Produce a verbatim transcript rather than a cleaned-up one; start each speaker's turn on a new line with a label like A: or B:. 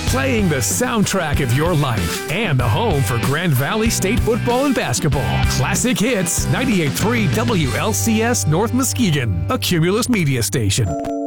A: Playing the soundtrack of your life and the home for Grand Valley State football and basketball. Classic Hits, ninety-eight point three W L C S North Muskegon, a Cumulus media station.